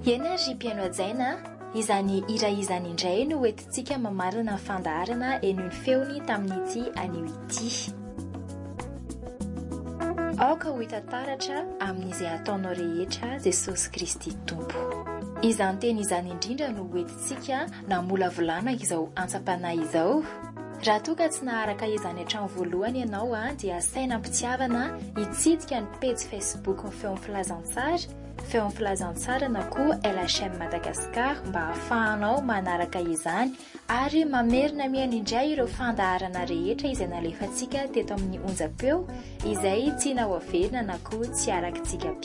Eny ry mpiaino ajaina, izany hira izany indray no entintsika mamarina ny fandaharana eny ny feony tamin'ity anio ity. Aoka ho hita taratra amin'izay ataonao rehetra Jesosy Kristy Tompo. Izany teny izany indrindra no entintsika namolavolana izao antsapanahy izao. Raha toa tsy naharaka izany hatrany voalohany ianao dia saina mpitiavana hitsidika ny page Facebook ny feon'ny filazantsara, feon'ny filazantsara na koa LHM Madagascar mba hahafahanao manaraka izany ary mamerina mihaino indray ireo fandaharana rehetra izay nalefantsika teto amin'ny onjam-peo izay tsy nahoaverina na koa tsy arakitsika